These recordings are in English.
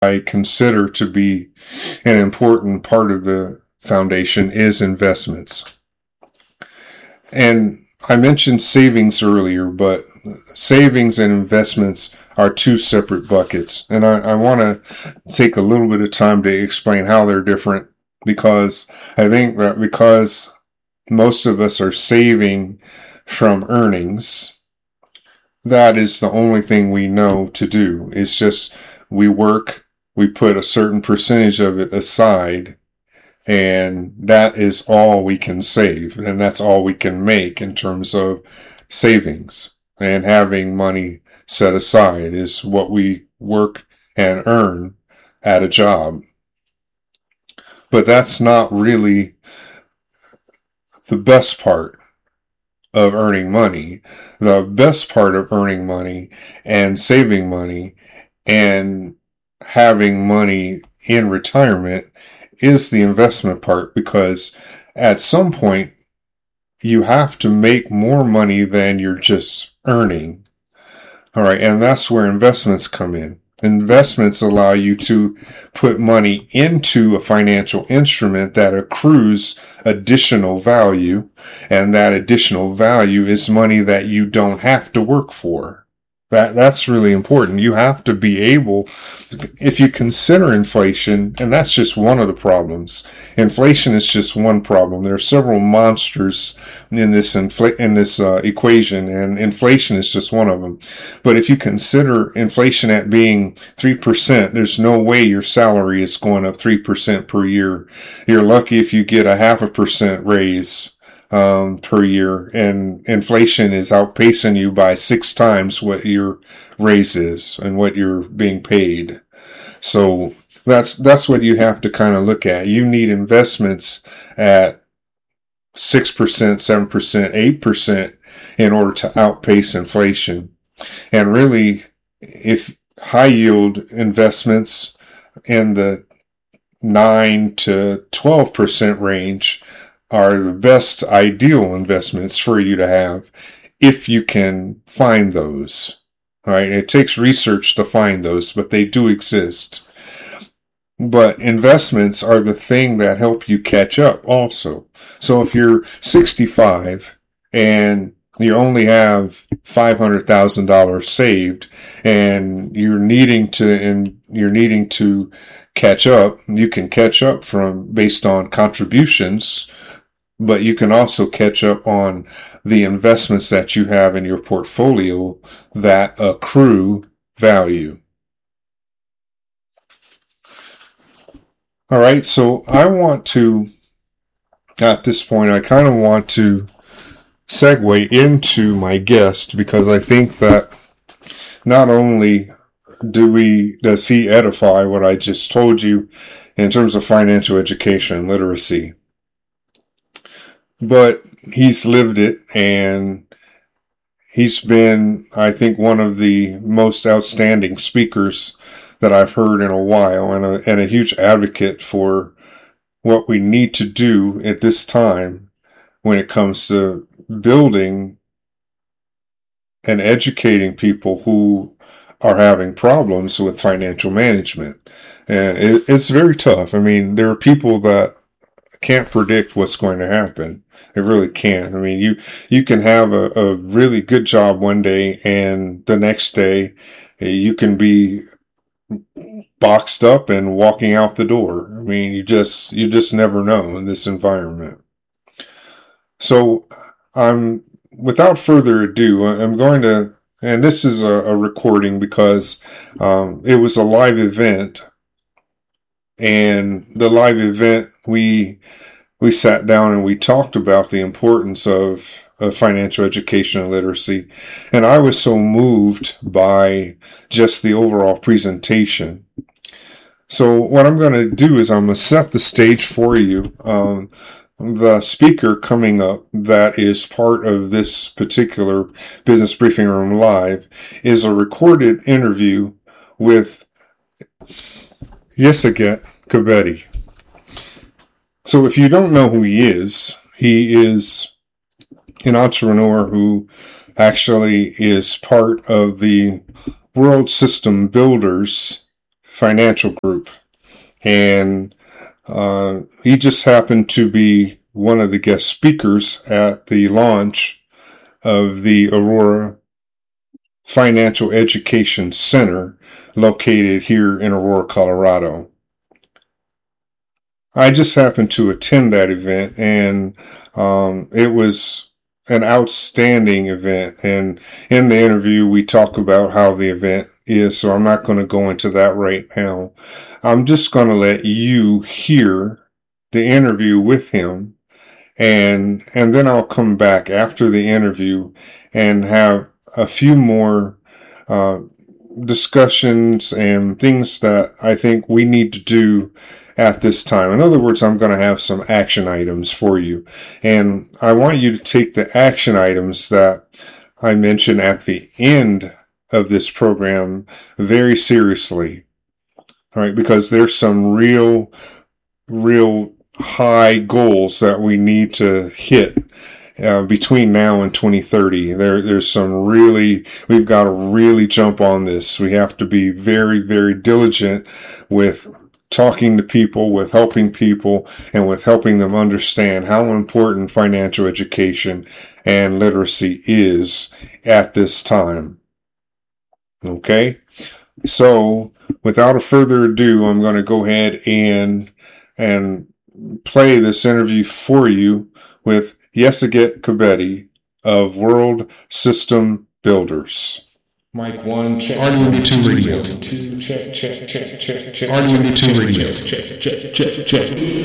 I consider to be an important part of the foundation is investments. And I mentioned savings earlier, but savings and investments are two separate buckets. And I want to take a little bit of time to explain how they're different, because I think that because most of us are saving from earnings, that is the only thing we know to do. It's just we work, we put a certain percentage of it aside, and that is all we can save. And that's all we can make in terms of savings. And having money set aside is what we work and earn at a job. But that's not really the best part of earning money. The best part of earning money and saving money and having money in retirement is the investment part, because at some point you have to make more money than you're just earning. All right. And that's where investments come in. Investments allow you to put money into a financial instrument that accrues additional value, and that additional value is money that you don't have to work for. That's really important. You have to be able to, if you consider inflation, and that's just one of the problems. Inflation is just one problem. There are several monsters in this equation, and inflation is just one of them. But if you consider inflation at being 3%, there's no way your salary is going up 3% per year. You're lucky if you get a 0.5% raise per year, and inflation is outpacing you by 6 times what your raise is and what you're being paid. So that's what you have to kind of look at. You need investments at 6%, 7%, 8% in order to outpace inflation. And really, if high yield investments in the 9 to 12% range are the best ideal investments for you to have, if you can find those. All right. It takes research to find those, but they do exist. But investments are the thing that help you catch up also. So if you're 65 and you only have $500,000 saved, and you're needing to catch up, you can catch up based on contributions, but you can also catch up on the investments that you have in your portfolio that accrue value. All right, so at this point, I kind of want to segue into my guest, because I think that not only does he edify what I just told you in terms of financial education and literacy, but he's lived it, and he's been, I think, one of the most outstanding speakers that I've heard in a while, and a huge advocate for what we need to do at this time when it comes to building and educating people who are having problems with financial management. And it's very tough. I mean, there are people that can't predict what's going to happen. It really can't. I mean, you can have a really good job one day, and the next day you can be boxed up and walking out the door. I mean, you just never know in this environment. So without further ado, I'm going to, and this is a recording because it was a live event, and the live event, we sat down and we talked about the importance of financial education and literacy. And I was so moved by just the overall presentation. So what I'm going to do is I'm going to set the stage for you. The speaker coming up that is part of this particular Business Briefing Room Live is a recorded interview with Yisaget Kebede. So if you don't know who he is an entrepreneur who actually is part of the World System Builders Financial Group. And he just happened to be one of the guest speakers at the launch of the Aurora Financial Education Center located here in Aurora, Colorado. I just happened to attend that event, and it was an outstanding event. And in the interview, we talk about how the event is, so I'm not going to go into that right now. I'm just going to let you hear the interview with him, and then I'll come back after the interview and have a few more discussions and things that I think we need to do at this time. In other words, I'm going to have some action items for you. And I want you to take the action items that I mentioned at the end of this program very seriously. All right, because there's some real high goals that we need to hit between now and 2030. There's some we've got to really jump on this. We have to be very, very diligent with talking to people, with helping people, and with helping them understand how important financial education and literacy is at this time. Okay? So, without a further ado, I'm going to go ahead and play this interview for you with Yesaget Kebede of World System Builders. Mic 1, check. RDMB2 Radio. 2, check. RDMB2 Radio. Check.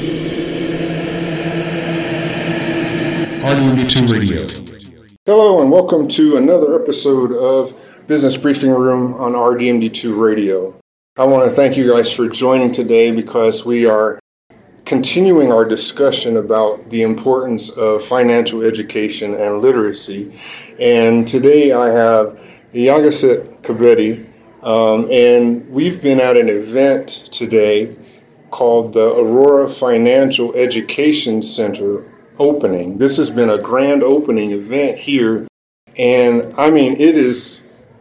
RDMB2 Radio. Hello and welcome to another episode of Business Briefing Room on RDMD2 Radio. I want to thank you guys for joining today because we are continuing our discussion about the importance of financial education and literacy. And today I have Yesaget Kebede, and we've been at an event today called the Aurora Financial Education Center opening. This has been a grand opening event here, and I mean it is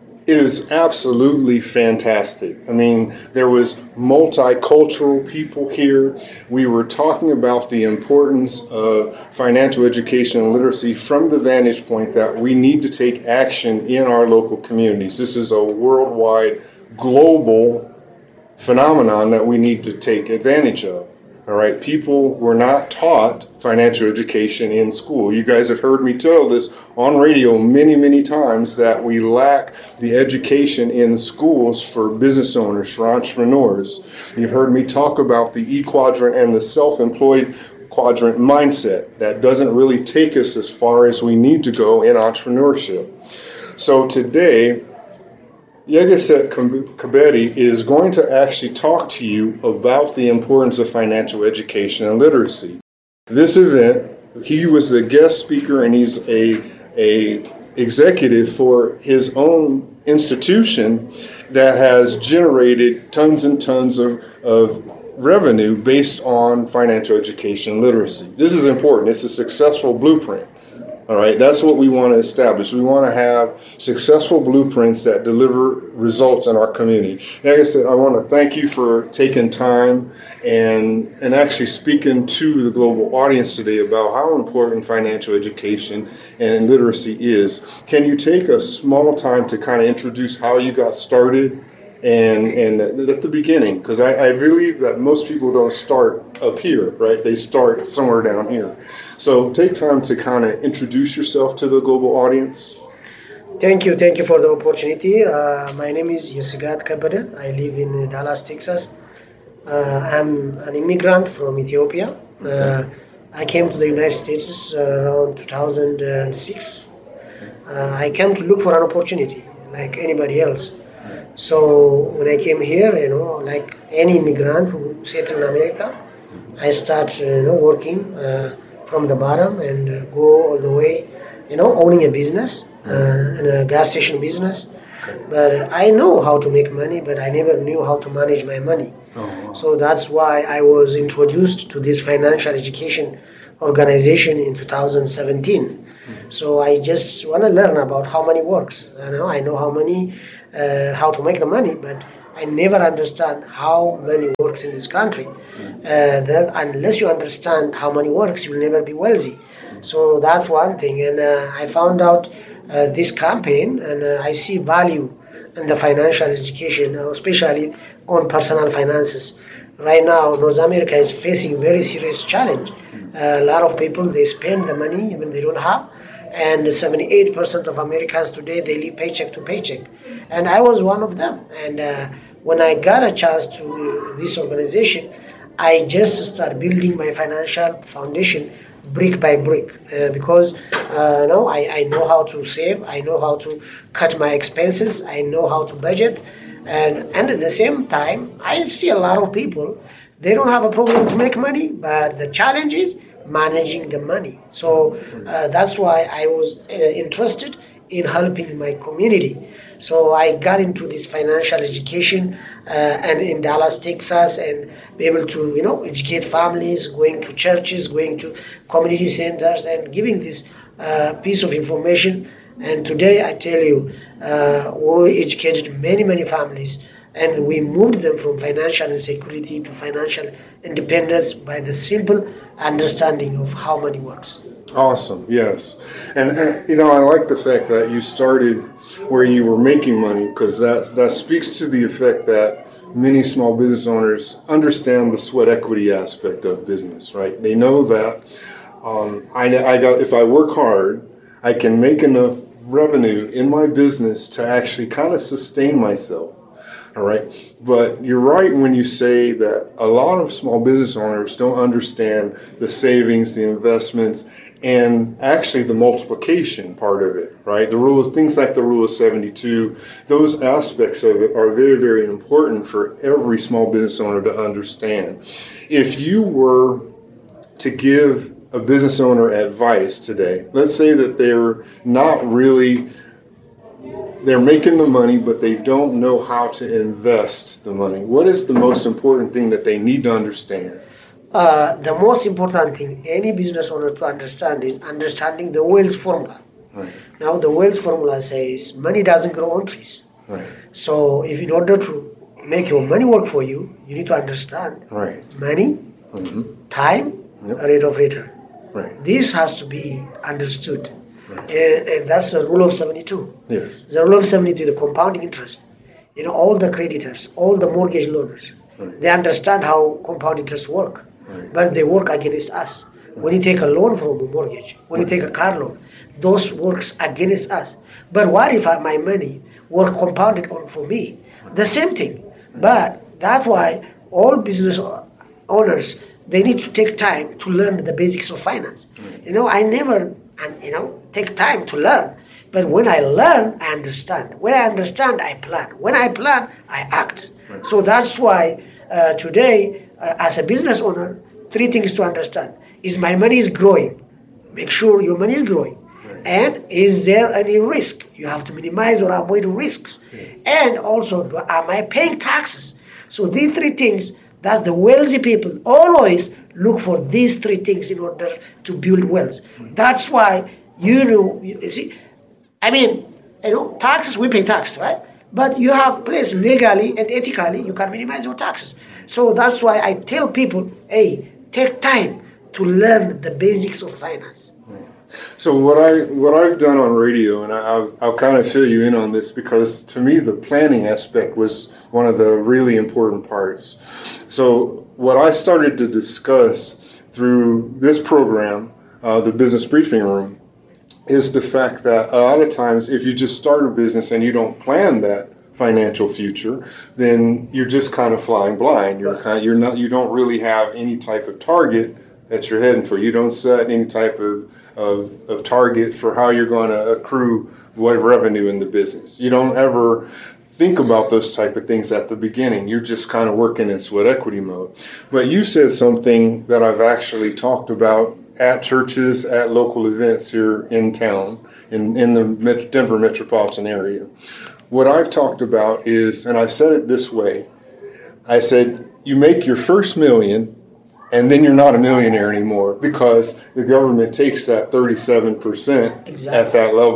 absolutely fantastic. I mean, there was multicultural people here. We were talking about the importance of financial education and literacy from the vantage point that we need to take action in our local communities. This is a worldwide, global phenomenon that we need to take advantage of. All right, people were not taught financial education in school. You guys have heard me tell this on radio many, many times that we lack the education in schools for business owners, for entrepreneurs. You've heard me talk about the E-quadrant and the self-employed quadrant mindset that doesn't really take us as far as we need to go in entrepreneurship. So today, Yesaget Kebede is going to actually talk to you about the importance of financial education and literacy. This event, he was the guest speaker, and he's a executive for his own institution that has generated tons and tons of revenue based on financial education and literacy. This is important. It's a successful blueprint. All right, that's what we want to establish. We want to have successful blueprints that deliver results in our community. Like I said, I want to thank you for taking time and actually speaking to the global audience today about how important financial education and literacy is. Can you take a small time to kind of introduce how you got started and at the beginning? Because I believe that most people don't start up here, right? They start somewhere down here. So take time to kind of introduce yourself to the global audience. Thank you for the opportunity. My name is Yesaget Kebede. I live in Dallas, Texas. I'm an immigrant from Ethiopia. I came to the United States around 2006. I came to look for an opportunity like anybody else. So when I came here, like any immigrant who settled in America, I start, working from the bottom and go all the way, owning a business, and a gas station business. But I know how to make money, but I never knew how to manage my money. So that's why I was introduced to this financial education organization in 2017. So I just want to learn about how money works. I know how to make the money, but I never understand how money works in this country. That unless you understand how money works, you'll never be wealthy. So that's one thing. And I found out this campaign, and I see value in the financial education, especially on personal finances. Right now, North America is facing very serious challenge. A lot of people, they spend the money even they don't have, and 78% of Americans today, they live paycheck to paycheck. And I was one of them. And when I got a chance to this organization, I just start building my financial foundation brick by brick because I know how to save, I know how to cut my expenses, I know how to budget, and at the same time, I see a lot of people, they don't have a problem to make money, but the challenge is managing the money. So that's why I was interested in helping my community. So I got into this financial education and in Dallas, Texas, and be able to, educate families, going to churches, going to community centers, and giving this piece of information. And today, I tell you, we educated many, many families, and we moved them from financial insecurity to financial independence by the simple understanding of how money works. Awesome, yes. And I like the fact that you started where you were making money, because that speaks to the effect that many small business owners understand the sweat equity aspect of business, right? They know that if I work hard, I can make enough revenue in my business to actually kind of sustain myself. All right. But you're right when you say that a lot of small business owners don't understand the savings, the investments, and actually the multiplication part of it, right? Things like the rule of 72, those aspects of it are very, very important for every small business owner to understand. If you were to give a business owner advice today, let's say that they're making the money, but they don't know how to invest the money. What is the most important thing that they need to understand? The most important thing any business owner to understand is understanding the Wells formula. Right. Now, the Wells formula says money doesn't grow on trees. Right. So, if in order to make your money work for you, you need to understand money, time, rate of return. Right. This has to be understood. And that's the rule of 72. Yes. The rule of 72, the compounding interest. All the creditors, all the mortgage loaners, they understand how compound interest work, but they work against us. When you take a loan from a mortgage, when you take a car loan, those works against us. But what if my money were compounded on for me? The same thing. But that's why all business owners, they need to take time to learn the basics of finance. I never take time to learn. But when I learn, I understand. When I understand, I plan. When I plan, I act. So that's why today, as a business owner, 3 things to understand. Is my money is growing? Make sure your money is growing. And is there any risk? You have to minimize or avoid risks. Yes. And also, am I paying taxes? So these 3 things, that the wealthy people always look for these 3 things in order to build wealth. That's why, you see, taxes, we pay tax, right? But you have place legally and ethically, you can minimize your taxes. So that's why I tell people, hey, take time to learn the basics of finance. So what I've done on radio, and I'll kind of fill you in on this, because to me the planning aspect was one of the really important parts. So what I started to discuss through this program, the Business Briefing Room, is the fact that a lot of times if you just start a business and you don't plan that financial future, then you're just kind of flying blind. You don't really have any type of target that you're heading for. You don't set any type of target for how you're going to accrue what revenue in the business. You don't ever think about those type of things at the beginning. You're just kind of working in sweat equity mode. But you said something that I've actually talked about at churches, at local events here in town, in the Denver metropolitan area. What I've talked about is, and I've said it this way, I said, you make your first million, and then you're not a millionaire anymore, because the government takes that 37% at that level.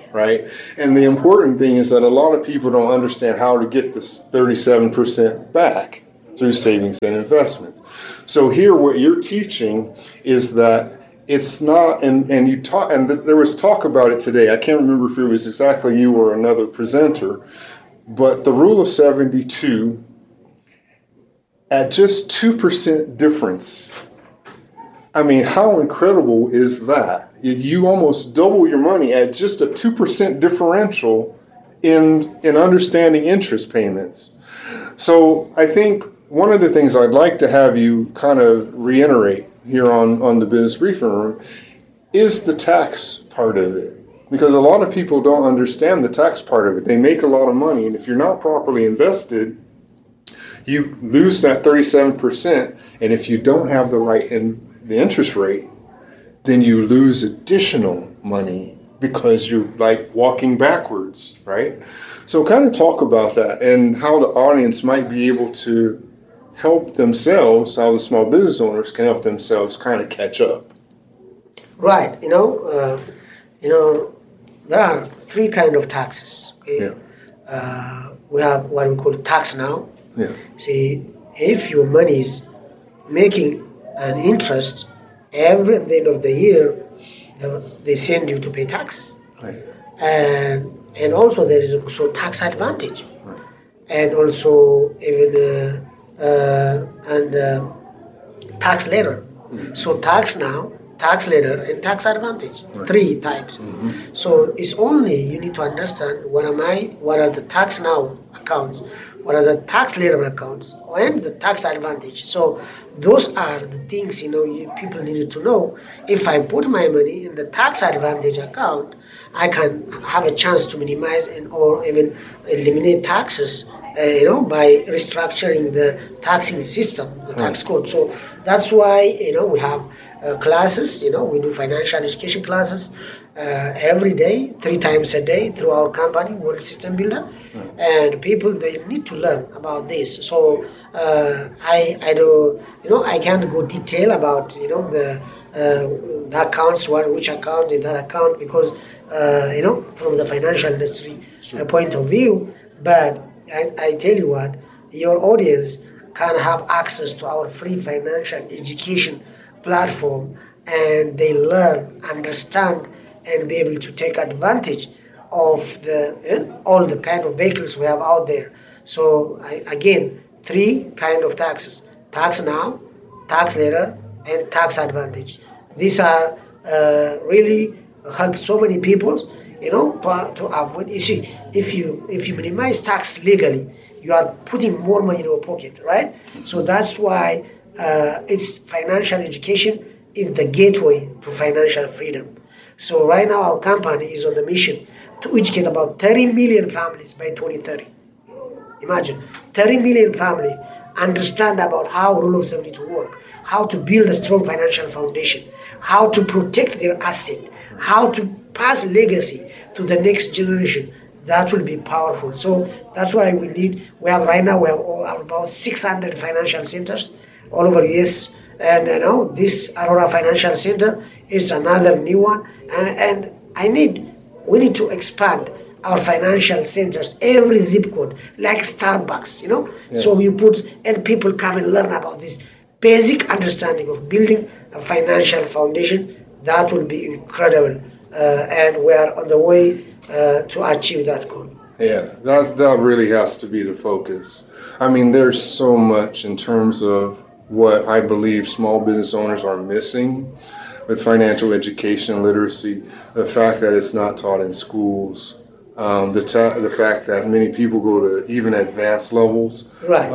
right? And the important thing is that a lot of people don't understand how to get this 37% back through savings and investments. So here what you're teaching is that it's not, and you talk, and there was talk about it today. I can't remember if it was exactly you or another presenter, but the rule of 72 at just 2% difference. I mean, how incredible is that? You almost double your money at just a 2% differential in understanding interest payments. So I think one of the things I'd like to have you kind of reiterate here on the Business Briefing Room is the tax part of it. Because a lot of people don't understand the tax part of it. They make a lot of money, and if you're not properly invested, you lose that 37%, and if you don't have the right the interest rate, then you lose additional money because you're like walking backwards, right? So kind of talk about that and how the audience might be able to help themselves, how the small business owners can help themselves kind of catch up. Right. There are three kind of taxes. Okay? Yeah. We have what we call tax now. Yeah. See, if your money is making an interest every at the end of the year, they send you to pay tax. Right. And also there is also tax advantage. Right. And also even tax later. Mm-hmm. So tax now, tax later, and tax advantage. Right. 3 types. Mm-hmm. So it's only you need to understand what are the tax now accounts, what are the tax later accounts, and the tax advantage. So those are the things people need to know. If I put my money in the tax advantage account, I can have a chance to minimize or even eliminate taxes, by restructuring the taxing system, the tax code. So that's why we have classes. We do financial education classes every day, 3 times a day through our company, World System Builder, and people they need to learn about this. So I do I can't go detail about the accounts, which account in that account, because from the financial industry point of view. But I tell you what, your audience can have access to our free financial education platform, and they learn, understand, and be able to take advantage of all the kind of vehicles we have out there. So again, 3 kind of taxes: tax now, tax later, and tax advantage. These are really help so many people, to avoid. You see, if you minimize tax legally, you are putting more money in your pocket, right? So that's why it's financial education is the gateway to financial freedom. So right now our company is on the mission to educate about 30 million families by 2030. Imagine 30 million families understand about how Rule of 72 work, how to build a strong financial foundation, how to protect their asset, how to pass legacy to the next generation. That will be powerful. So that's why we have about 600 financial centers all over US, and this Aurora Financial Center is another new one, and we need to expand our financial centers, every zip code, like Starbucks, Yes. So and people come and learn about this basic understanding of building a financial foundation. That will be incredible, and we are on the way to achieve that goal. Yeah, that really has to be the focus. I mean, there's so much in terms of what I believe small business owners are missing with financial education and literacy. The fact that it's not taught in schools, the fact that many people go to even advanced levels Right.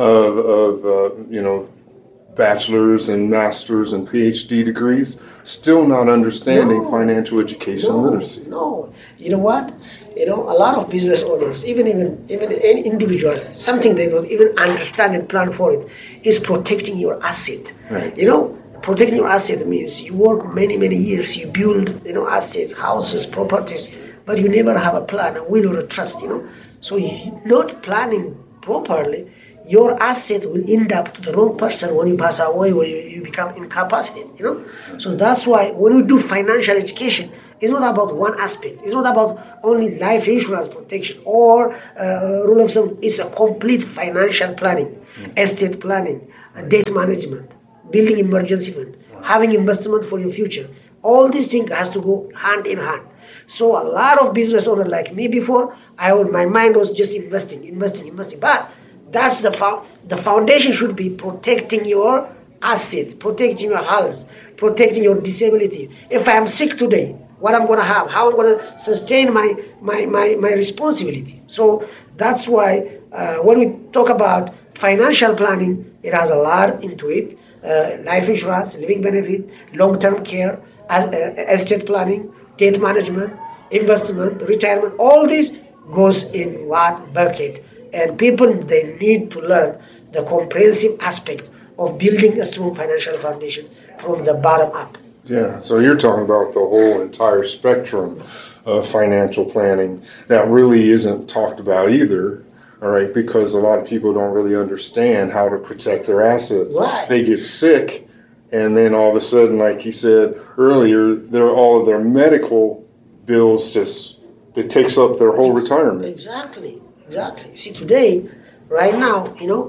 of bachelor's and master's and PhD degrees, still not understanding No. financial education and literacy. No, you know what? A lot of business owners, even any individual, something they don't even understand and plan for it, is protecting your asset. Right. Protecting your asset means you work many years, you build assets, houses, properties, but you never have a plan, a will or a trust. So you're not planning properly. Your asset will end up to the wrong person when you pass away, when you become incapacitated. So that's why when we do financial education, It's not about one aspect. It's not about only life insurance protection or rule of thumb. It's a complete financial planning, estate planning, debt management, building emergency fund, having investment for your future. All these things has to go hand in hand. So a lot of business owners like me before, my mind was just investing. But that's the foundation should be protecting your asset, protecting your health, protecting your disability. If I am sick today, what I'm going to have, how I'm going to sustain my responsibility. So that's why when we talk about financial planning, it has a lot into it. Life insurance, living benefit, long-term care, estate planning, debt management, investment, retirement, all this goes in one bucket. And people, they need to learn the comprehensive aspect of building a strong financial foundation from the bottom up. Yeah, so you're talking about the whole entire spectrum of financial planning that really isn't talked about either, all right, because a lot of people don't really understand how to protect their assets. Right. They get sick, and then all of a sudden, like you said earlier, all of their medical bills it takes up their whole retirement. Exactly. See, today, right now,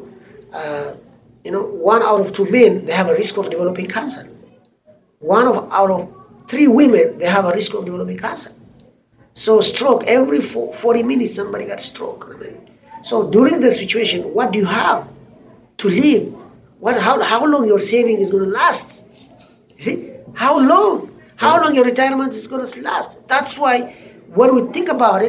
1 out of 2 men, they have a risk of developing cancer. Out of 3 women, they have a risk of developing cancer. So stroke, every 40 minutes, somebody got stroke. So during the situation, what do you have to live? How long your saving is going to last? You see, how long your retirement is going to last? That's why when we think about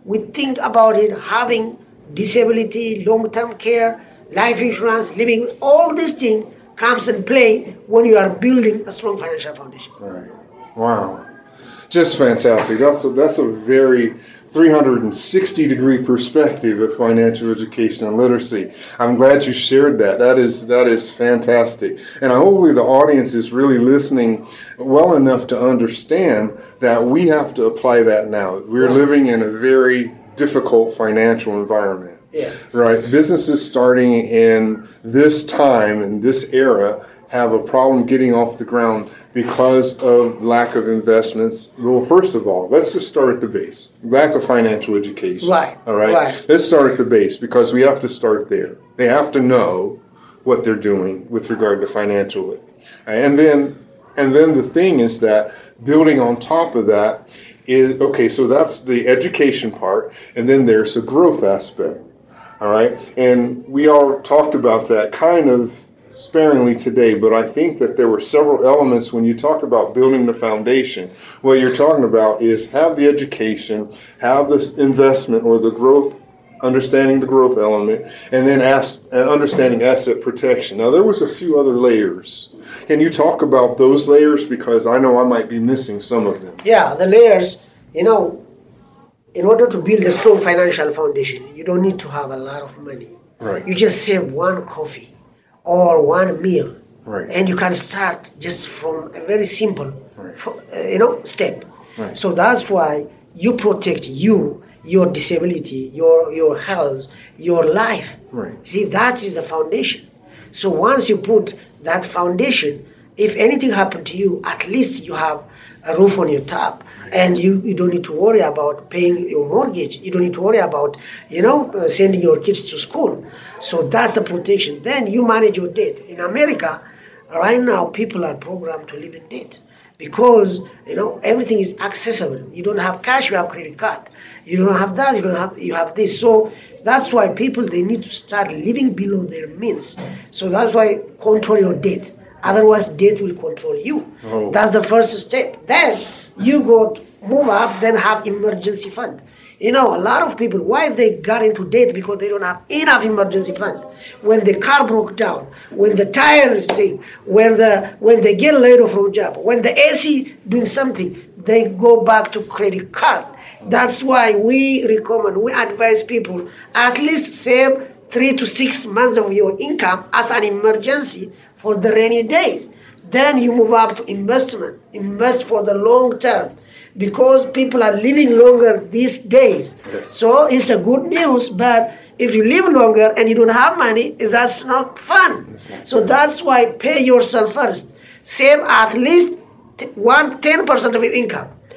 it having disability, long-term care, life insurance, living, all these things comes in play when you are building a strong financial foundation. Right. Wow. Just fantastic. That's a very 360-degree perspective of financial education and literacy. I'm glad you shared that. That is fantastic. And hopefully the audience is really listening well enough to understand that we have to apply that now. We're living in a very difficult financial environment. Yeah. Right. Businesses starting in this time, in this era, have a problem getting off the ground because of lack of investments. Well, first of all, let's just start at the base. Lack of financial education. Right. All right. Let's start at the base because we have to start there. They have to know what they're doing with regard to financial. And then the thing is that building on top of that is, okay, so that's the education part, and then there's a growth aspect. All right, and we all talked about that kind of sparingly today, but I think that there were several elements when you talk about building the foundation. What you're talking about is have the education, have this investment or the growth, understanding the growth element, and then understanding asset protection. Now, there was a few other layers. Can you talk about those layers? Because I know I might be missing some of them. Yeah, the layers, in order to build a strong financial foundation, you don't need to have a lot of money. Right. You just save one coffee or one meal, right, and you can start just from a very simple, right, step. Right. So that's why you protect your disability, your health, your life. Right. See, that is the foundation. So once you put that foundation, if anything happened to you, at least you have a roof on your top, and you don't need to worry about paying your mortgage. You don't need to worry about, sending your kids to school. So that's the protection. Then you manage your debt. In America, right now, people are programmed to live in debt because, everything is accessible. You don't have cash, you have credit card. You don't have that, you have this. So that's why people, they need to start living below their means. So that's why control your debt. Otherwise, debt will control you. Oh. That's the first step. Then you move up, then have emergency fund. A lot of people, why they got into debt? Because they don't have enough emergency fund. When the car broke down, when the tire is thing, when they get laid off from job, when the AC doing something, they go back to credit card. That's why we advise people at least save 3 to 6 months of your income as an emergency for the rainy days. Then you move up to investment. Invest for the long term because people are living longer these days. Yes. So it's a good news, but if you live longer and you don't have money, that's not fun. So that's why pay yourself first. Save at least 10% of your income.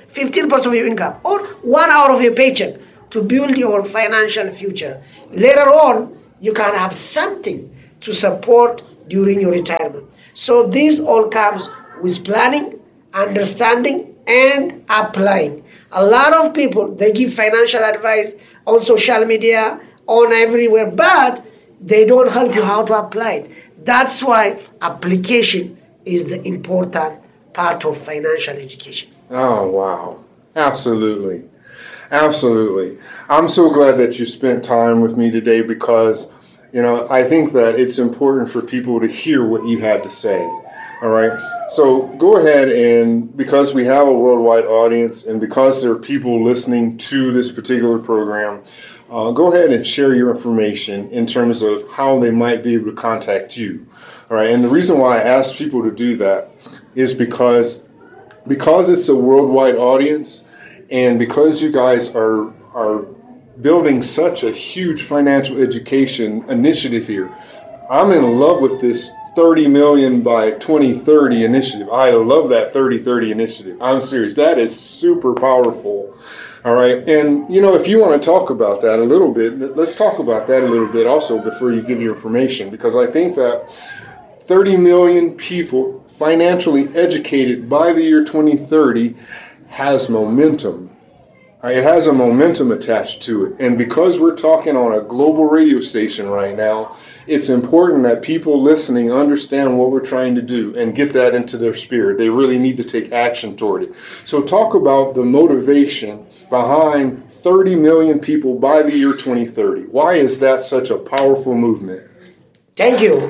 15% of your income, or 1 hour of your paycheck to build your financial future. Later on, you can have something to support during your retirement. So this all comes with planning, understanding, and applying. A lot of people, they give financial advice on social media, on everywhere, but they don't help you how to apply it. That's why application is the important part of financial education. Oh, wow. Absolutely. Absolutely. I'm so glad that you spent time with me today because, I think that it's important for people to hear what you had to say. All right. So go ahead, and because we have a worldwide audience and because there are people listening to this particular program, go ahead and share your information in terms of how they might be able to contact you. All right. And the reason why I ask people to do that is because it's a worldwide audience, and because you guys are building such a huge financial education initiative here. I'm in love with this 30 million by 2030 initiative. I love that 30-30 initiative. I'm serious. That is super powerful. All right. And, if you want to talk about that a little bit, let's talk about that a little bit also before you give your information, because I think that 30 million people financially educated by the year 2030 has momentum. It has a momentum attached to it. And because we're talking on a global radio station right now, it's important that people listening understand what we're trying to do and get that into their spirit. They really need to take action toward it. So talk about the motivation behind 30 million people by the year 2030. Why is that such a powerful movement? Thank you.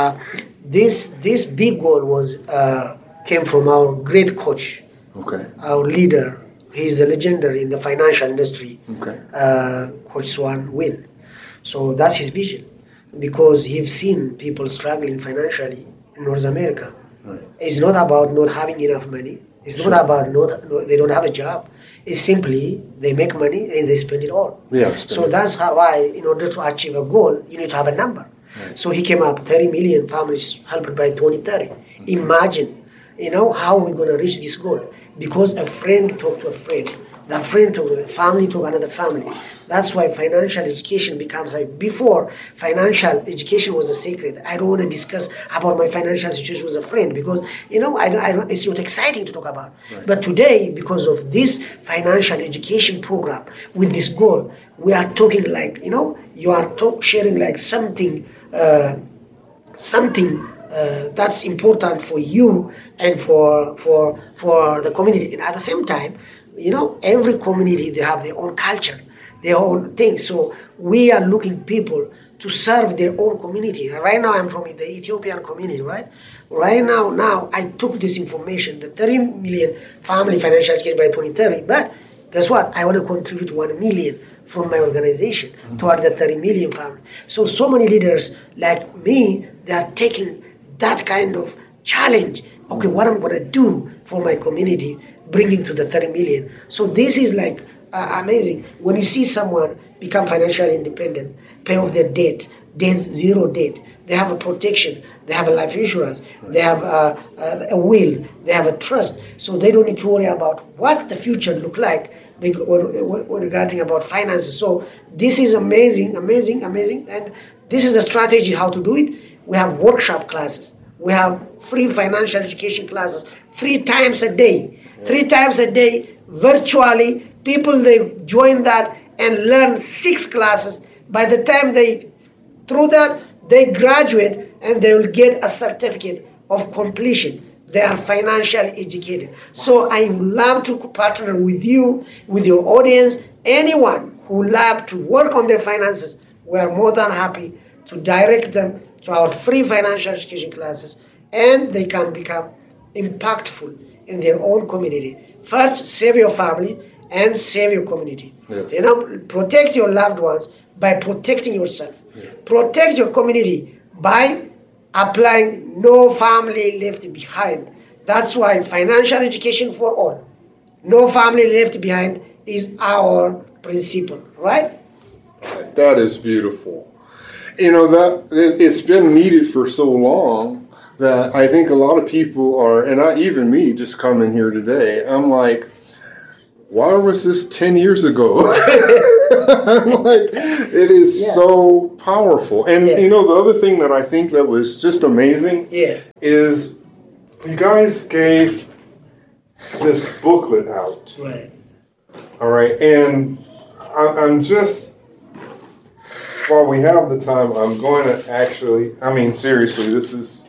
This big goal came from our great coach, our leader. He's a legendary in the financial industry, Coach Swan Win. So that's his vision, because he's seen people struggling financially in North America. Right. It's not about not having enough money. It's not about they don't have a job. It's simply they make money and they spend it all. So that's why, in order to achieve a goal, you need to have a number. Right. So he came up 30 million families helped by 2030. Imagine. How are we going to reach this goal? Because a friend talked to a friend. That friend talked to a family to another family. That's why financial education becomes like before. Financial education was a secret. I don't want to discuss about my financial situation with a friend because it's not exciting to talk about. Right. But today, because of this financial education program with this goal, we are talking like you are sharing like something. That's important for you and for the community. And at the same time, every community, they have their own culture, their own thing. So we are looking people to serve their own community. Right now, I'm from the Ethiopian community, right? Right now I took this information, the 30 million family financial education by 2030. But guess what? I want to contribute 1 million from my organization toward the 30 million family. So many leaders like me, they are taking that kind of challenge. Okay, what I'm going to do for my community, bringing to the 30 million. So this is like amazing. When you see someone become financially independent, pay off their debt, zero debt, they have a protection, they have a life insurance, they have a will, they have a trust. So they don't need to worry about what the future look like regarding about finances. So this is amazing. And this is the strategy how to do it. We have workshop classes. We have free financial education classes 3 times a day. 3 times a day, virtually. People, they join that and learn 6 classes. By the time through that, they graduate and they will get a certificate of completion. They are financially educated. So I love to partner with you, with your audience, anyone who love to work on their finances. We are more than happy to direct them to our free financial education classes, and they can become impactful in their own community. First, save your family and save your community. Yes. Protect your loved ones by protecting yourself. Yeah. Protect your community by applying no family left behind. That's why financial education for all, no family left behind is our principle, right? That is beautiful. That it's been needed for so long that I think a lot of people are, and even me just coming here today, I'm like, why was this 10 years ago? I'm like, it is so powerful. And, you know, the other thing that I think that was just amazing is you guys gave this booklet out. Right. All right. And I'm just, while we have the time, I'm going to actually, I mean, seriously, this is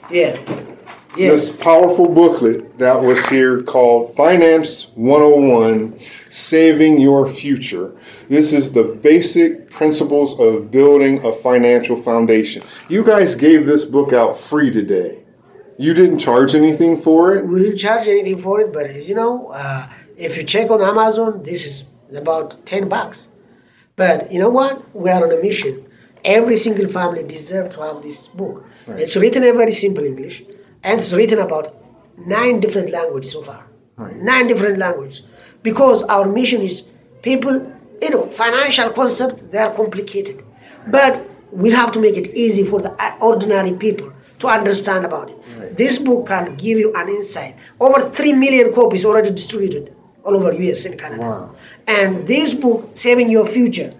this powerful booklet that was here called Finance 101, Saving Your Future. This is the basic principles of building a financial foundation. You guys gave this book out free today. You didn't charge anything for it? We didn't charge anything for it, but you know, if you check on Amazon, this is about $10. But you know what? We are on a mission. Every single family deserves to have this book. Right. It's written in very simple English, and it's written about 9 different languages so far. Right. 9 different languages. Because our mission is people, you know, financial concepts, they are complicated. But we have to make it easy for the ordinary people to understand about it. Right. This book can give you an insight. Over 3 million copies already distributed all over US and Canada. Wow. And this book, Saving Your Future,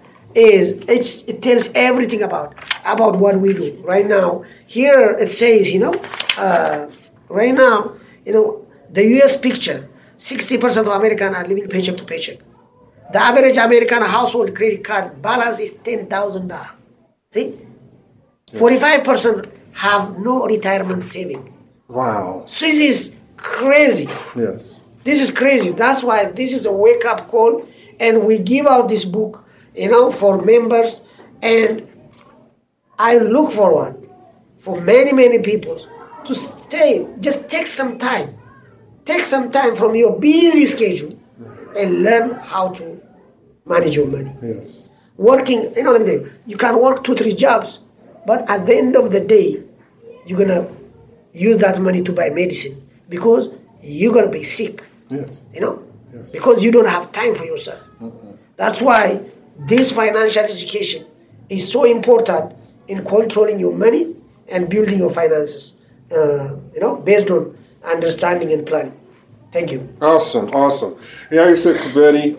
it tells everything about what we do. Right now, here it says, you know, right now, you know, the US picture, 60% of Americans are living paycheck to paycheck. The average American household credit card balance is $10,000. See? Yes. 45% have no retirement saving. Wow. So this is crazy. Yes. This is crazy. That's why this is a wake-up call, and we give out this book, you know, for members, and I look forward for many, many people to stay, just take some time from your busy schedule and learn how to manage your money. Yes. Working, you know, you can work 2-3 jobs, but at the end of the day, you're gonna use that money to buy medicine because you're gonna be sick. Yes. You know, because you don't have time for yourself. That's why this financial education is so important in controlling your money and building your finances, you know, based on understanding and planning. Thank you. Awesome. Yeah, like I said, Kibeti,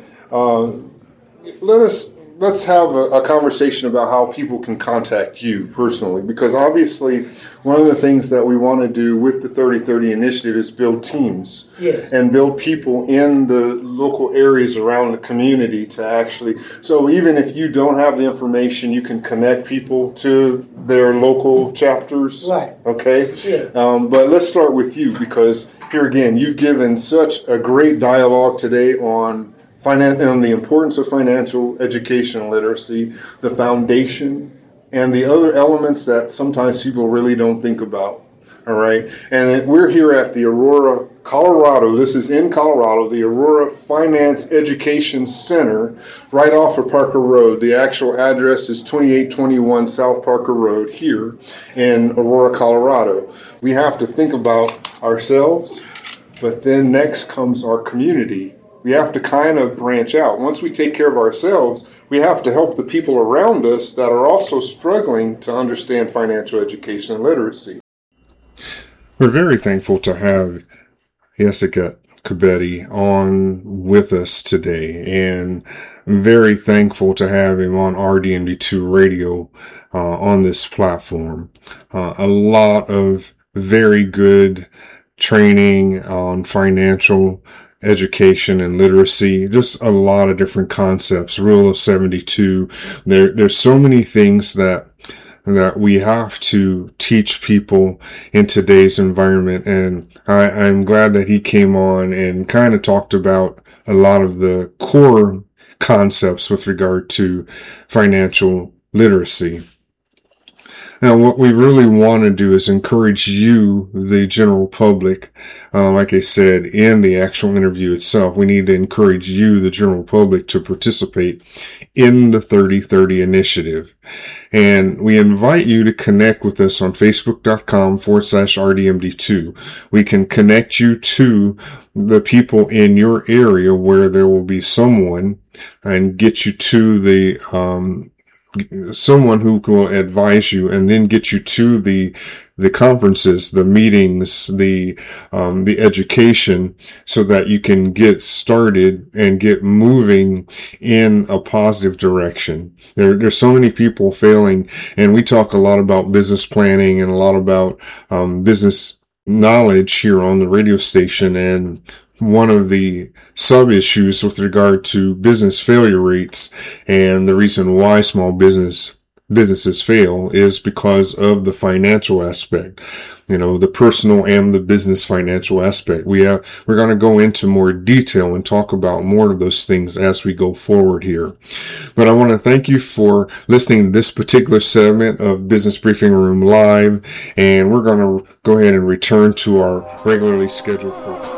let's have a conversation about how people can contact you personally, because obviously one of the things that we want to do with the 30/30 initiative is build teams and build people in the local areas around the community to actually, so even if you don't have the information, you can connect people to their local chapters. Right. Okay. Yeah. But let's start with you, because here again, you've given such a great dialogue today on the importance of financial education and literacy, the foundation, and the other elements that sometimes people really don't think about. All right. And we're here at the Aurora, Colorado. This is in Colorado, the Aurora Finance Education Center, right off of Parker Road. The actual address is 2821 South Parker Road here in Aurora, Colorado. We have to think about ourselves, but then next comes our community. We have to kind of branch out. Once we take care of ourselves, we have to help the people around us that are also struggling to understand financial education and literacy. We're very thankful to have Jessica Kibeti on with us today, and very thankful to have him on RDMD2 Radio on this platform. A lot of very good training on financial education and literacy, just a lot of different concepts, Rule of 72. There's so many things that we have to teach people in today's environment. And I'm glad that he came on and kind of talked about a lot of the core concepts with regard to financial literacy. Now, what we really want to do is encourage you, the general public, like I said, in the actual interview itself. We need to encourage you, the general public, to participate in the 30/30 initiative. And we invite you to connect with us on Facebook.com/RDMD2. We can connect you to the people in your area where there will be someone, and get you to the someone who will advise you, and then get you to the the conferences, the meetings, the education, so that you can get started and get moving in a positive direction. There's so many people failing, and we talk a lot about business planning and a lot about business knowledge here on the radio station. And one of the sub issues with regard to business failure rates and the reason why small businesses fail is because of the financial aspect, the personal and the business financial aspect. We're going to go into more detail and talk about more of those things as we go forward here. But I want to thank you for listening to this particular segment of Business Briefing Room Live, and we're going to go ahead and return to our regularly scheduled program.